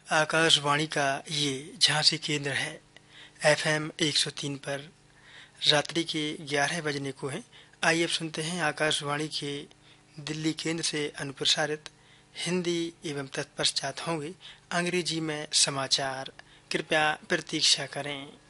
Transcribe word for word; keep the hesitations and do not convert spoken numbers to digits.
आकाशवाणी का ये झांसी केंद्र है। एफएम एक सौ तीन पर रात्रि के ग्यारह बजने को है। आइए अब सुनते हैं आकाशवाणी के दिल्ली केंद्र से अनुप्रसारित हिंदी एवं तत्पश्चात होंगे अंग्रेजी में समाचार। कृपया प्रतीक्षा करें।